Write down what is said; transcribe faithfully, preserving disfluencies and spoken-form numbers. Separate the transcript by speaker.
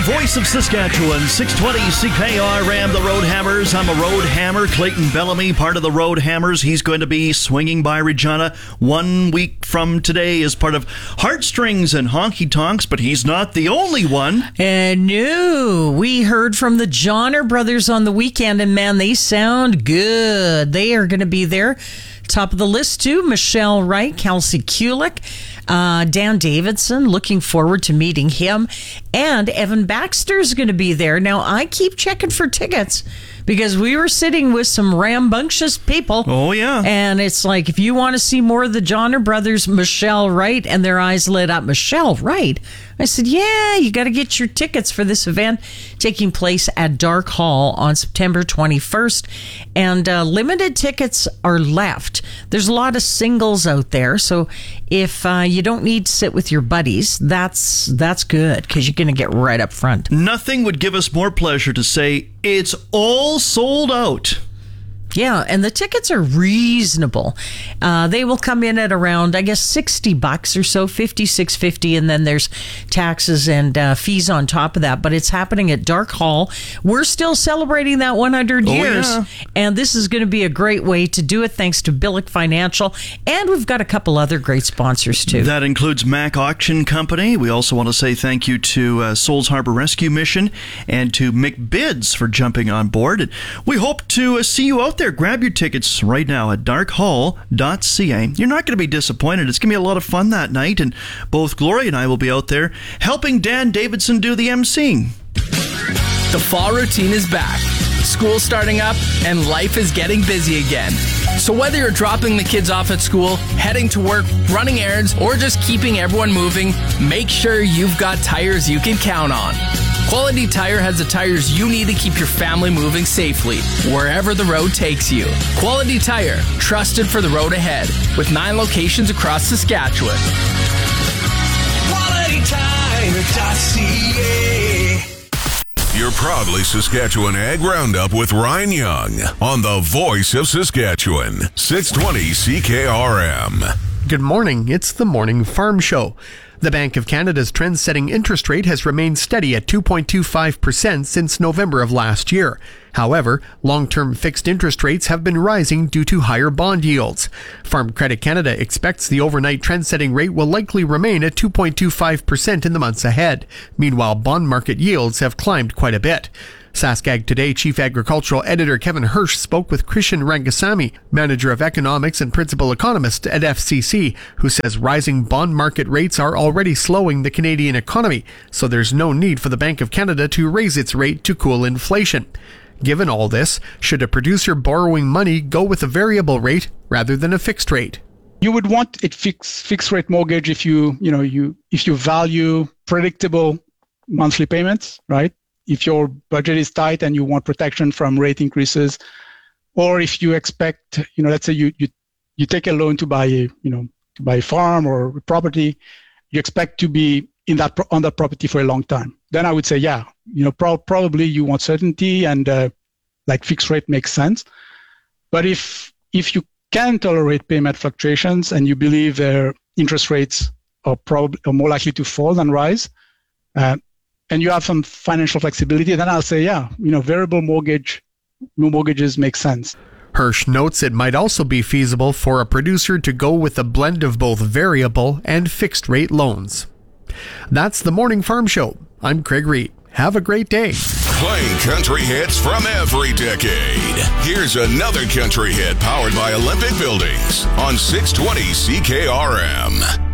Speaker 1: voice of Saskatchewan, six twenty C K R M, the Road Hammers. I'm a Road Hammer. Clayton Bellamy, part of the Road Hammers. He's going to be swinging by Regina one week from today as part of Heartstrings and Honky Tonks, but he's not the only one.
Speaker 2: And no, we heard from the Johnner brothers on the weekend, and man, they sound good. They are going to be there. Top of the list, too, Michelle Wright, Kelsey Kulik, uh, Dan Davidson, looking forward to meeting him. And Evan Baxter's going to be there. Now, I keep checking for tickets because we were sitting with some rambunctious people.
Speaker 1: Oh, yeah.
Speaker 2: And it's like, if you want to see more of the Johnner brothers, Michelle Wright, and their eyes lit up. Michelle Wright? I said, yeah, you got to get your tickets for this event taking place at Dark Hall on September twenty-first. And uh, limited tickets are left. There's a lot of singles out there. So if uh, you don't need to sit with your buddies, that's that's good because you're going to get right up front.
Speaker 1: Nothing would give us more pleasure to say it's all sold out.
Speaker 2: Yeah, and the tickets are reasonable. Uh, they will come in at around, I guess, sixty bucks or so, fifty-six fifty, and then there's taxes and uh, fees on top of that. But it's happening at Dark Hall. We're still celebrating that one hundred
Speaker 1: oh,
Speaker 2: years,
Speaker 1: yeah.
Speaker 2: and this is going to be a great way to do it thanks to Billick Financial, and we've got a couple other great sponsors too.
Speaker 1: That includes Mac Auction Company. We also want to say thank you to uh, Souls Harbor Rescue Mission and to McBids for jumping on board. And we hope to uh, see you out there. There, grab your tickets right now at dark hall dot c a. You're not going to be disappointed. It's going to be a lot of fun that night, and both Gloria and I will be out there helping Dan Davidson do the emceeing.
Speaker 3: The fall routine is back. School's starting up, and life is getting busy again. So whether you're dropping the kids off at school, heading to work, running errands, or just keeping everyone moving, make sure you've got tires you can count on. Quality Tire has the tires you need to keep your family moving safely, wherever the road takes you. Quality Tire, trusted for the road ahead, with nine locations across Saskatchewan.
Speaker 4: quality tire dot c a.
Speaker 5: Your Proudly Saskatchewan Ag Roundup with Ryan Young on the voice of Saskatchewan, six twenty C K R M.
Speaker 6: Good morning. It's the Morning Farm Show. The Bank of Canada's trend-setting interest rate has remained steady at two point two five percent since November of last year. However, long-term fixed interest rates have been rising due to higher bond yields. Farm Credit Canada expects the overnight trend-setting rate will likely remain at two point two five percent in the months ahead. Meanwhile, bond market yields have climbed quite a bit. SaskAg Today Chief Agricultural Editor Kevin Hirsch spoke with Christian Rangasamy, Manager of Economics and Principal Economist at F C C, who says rising bond market rates are already slowing the Canadian economy, so there's no need for the Bank of Canada to raise its rate to cool inflation. Given all this, should a producer borrowing money go with a variable rate rather than a fixed rate?
Speaker 7: You would want a fixed fixed rate mortgage if you, you know, you if you value predictable monthly payments, right? If your budget is tight and you want protection from rate increases, or if you expect, you know, let's say you you, you take a loan to buy a, you know, to buy a farm or a property, you expect to be in that on that property for a long time. Then I would say, yeah, you know, pro- probably you want certainty and uh, like fixed rate makes sense. But if if you can tolerate payment fluctuations and you believe their interest rates are probably are more likely to fall than rise, uh, and you have some financial flexibility, then I'll say, yeah, you know, variable mortgage, mortgages make sense.
Speaker 6: Hirsch notes it might also be feasible for a producer to go with a blend of both variable and fixed rate loans. That's the Morning Farm Show. I'm Craig Reed. Have a great day.
Speaker 5: Playing country hits from every decade. Here's another country hit powered by Olympic Buildings on six twenty C K R M.